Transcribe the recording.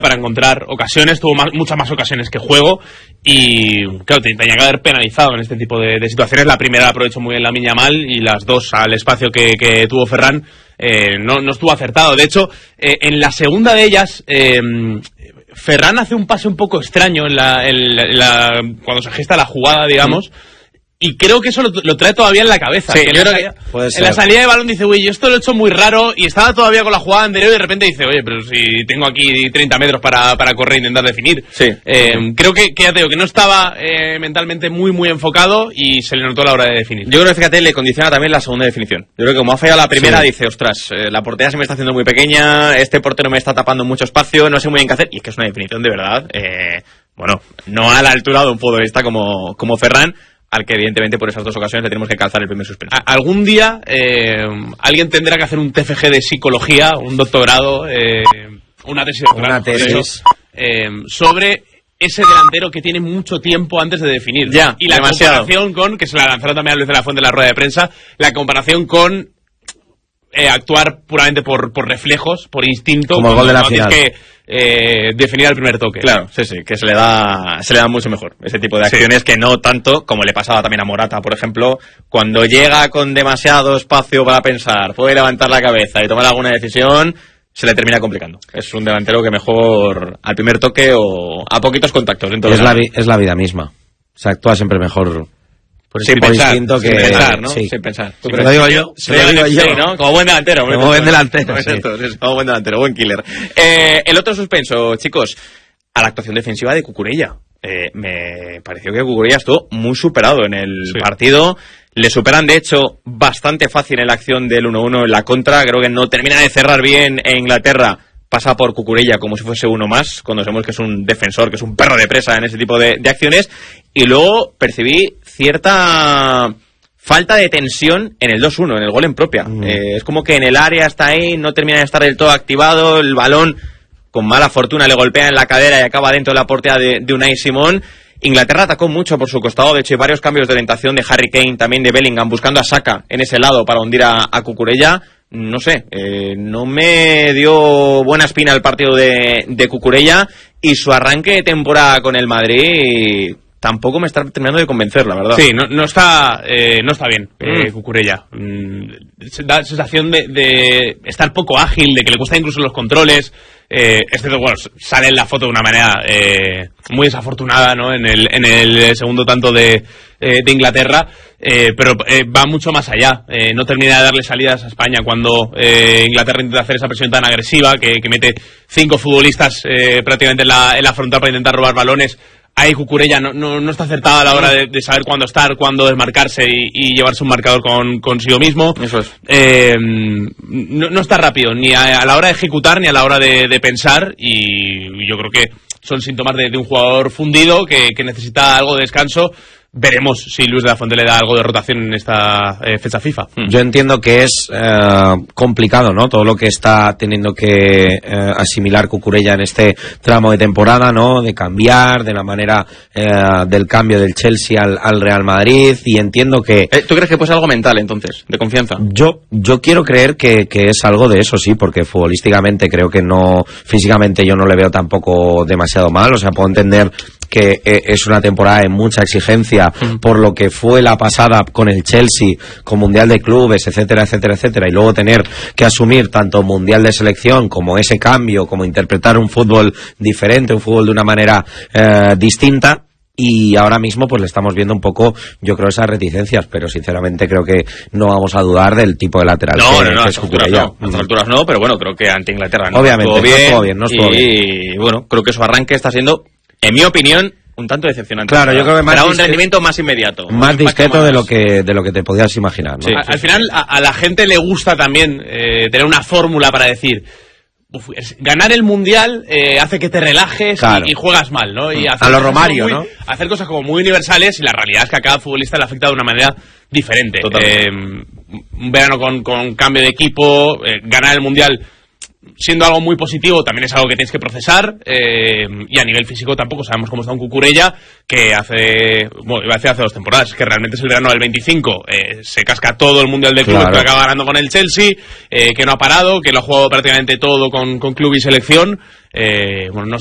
para encontrar ocasiones, tuvo muchas más ocasiones que juego y claro, tenía que haber penalizado en este tipo de situaciones. La primera la aprovechó muy bien Lamine Yamal y las dos al espacio que tuvo Ferran no estuvo acertado. De hecho, en la segunda de ellas Ferran hace un pase un poco extraño cuando se gesta la jugada, digamos. Y creo que eso lo trae todavía en la cabeza. Sí, que en la salida de balón dice, uy, yo esto lo he hecho muy raro, y estaba todavía con la jugada anterior y de repente dice, oye, pero si tengo aquí 30 metros para correr e intentar definir. Sí. Creo que ya te digo, que no estaba mentalmente muy enfocado y se le notó a la hora de definir. Yo creo que, fíjate, le condiciona también la segunda definición. Yo creo que como ha fallado la primera, dice, ostras, la portería se me está haciendo muy pequeña, este portero me está tapando mucho espacio, no sé muy bien qué hacer, y es que es una definición de verdad, bueno, no a la altura de un futbolista como Ferran, al que evidentemente por esas dos ocasiones le tenemos que calzar el primer suspenso. Algún día alguien tendrá que hacer un TFG de psicología, un doctorado, una tesis sobre ese delantero que tiene mucho tiempo antes de definir. Ya, y la demasiado. comparación con, que se la lanzaron también a Luis de la Fuente en la rueda de prensa, la comparación con actuar puramente por reflejos, por instinto, como el gol de la final. Que definir al primer toque. Claro, sí, que se le da mucho mejor ese tipo de acciones, que no tanto como le pasaba también a Morata, por ejemplo, cuando llega con demasiado espacio para pensar, puede levantar la cabeza y tomar alguna decisión, se le termina complicando. Es un delantero que mejor al primer toque o a poquitos contactos. Es la vida misma. Se actúa siempre mejor. Sin pensar, ¿no? Sin pensar. Lo digo yo. Sí, ¿no? Como buen delantero. Como buen delantero. Como buen delantero, buen killer. El otro suspenso, chicos, a la actuación defensiva de Cucurella. Me pareció que Cucurella estuvo muy superado en el partido. Le superan, de hecho, bastante fácil en la acción del 1-1 en la contra. Creo que no termina de cerrar bien en Inglaterra. Pasa por Cucurella como si fuese uno más, cuando sabemos que es un defensor, que es un perro de presa en ese tipo de acciones. Y luego percibí cierta falta de tensión en el 2-1, en el gol en propia. Es como que en el área está ahí, no termina de estar del todo activado, el balón con mala fortuna le golpea en la cadera y acaba dentro de la portería de Unai Simón. Inglaterra atacó mucho por su costado, de hecho hay varios cambios de orientación de Harry Kane, también de Bellingham, buscando a Saka en ese lado para hundir a Cucurella. No sé, no me dio buena espina el partido de Cucurella, y su arranque de temporada con el Madrid tampoco me está terminando de convencer, la verdad. Sí, no está bien Cucurella. Da sensación de estar poco ágil, de que le cuesta incluso los controles. Excepto, bueno, sale en la foto de una manera muy desafortunada, ¿no? En el segundo tanto de Inglaterra, pero va mucho más allá. No termina de darle salidas a España cuando Inglaterra intenta hacer esa presión tan agresiva que mete 5 futbolistas prácticamente en la frontal para intentar robar balones. Ahí Cucurella no está acertada a la hora de saber cuándo estar, cuándo desmarcarse y llevarse un marcador consigo mismo. Eso es. No está rápido, ni a la hora de ejecutar, ni a la hora de pensar, y yo creo que son síntomas de un jugador fundido que necesita algo de descanso. Veremos si Luis de la Fuente le da algo de rotación en esta fecha FIFA. Yo entiendo que es complicado, ¿no? Todo lo que está teniendo que asimilar Cucurella en este tramo de temporada, ¿no? De cambiar, de la manera del cambio del Chelsea al Real Madrid, y entiendo que... ¿Tú crees que puede ser algo mental, entonces, de confianza? Yo quiero creer que es algo de eso, sí, porque futbolísticamente creo que no... Físicamente yo no le veo tampoco demasiado mal, o sea, puedo entender que es una temporada de mucha exigencia por lo que fue la pasada con el Chelsea, con Mundial de Clubes, etcétera, etcétera, etcétera, y luego tener que asumir tanto Mundial de Selección como ese cambio, como interpretar un fútbol diferente, un fútbol de una manera distinta. Y ahora mismo pues le estamos viendo un poco, yo creo, esas reticencias, pero sinceramente creo que no vamos a dudar del tipo de lateral que es Cucurella. A estas alturas no, pero bueno, creo que ante Inglaterra obviamente no estuvo bien. Y bueno, creo que su arranque está siendo, en mi opinión, un tanto decepcionante. Claro, yo creo que para un rendimiento más inmediato, más discreto de lo que te podías imaginar, ¿no? Sí, al final a la gente le gusta también tener una fórmula para decir, ganar el Mundial hace que te relajes, claro, y juegas mal, ¿no? Y a lo Romario, ¿no? Hacer cosas como muy universales, y la realidad es que a cada futbolista le afecta de una manera diferente. Un verano con cambio de equipo, ganar el Mundial siendo algo muy positivo también es algo que tienes que procesar, y a nivel físico tampoco sabemos cómo está un Cucurella que hace 2 temporadas, que realmente es el verano del 25, se casca todo el Mundial de Clubes, claro, que acaba ganando con el Chelsea, que no ha parado, que lo ha jugado prácticamente todo con club y selección, bueno,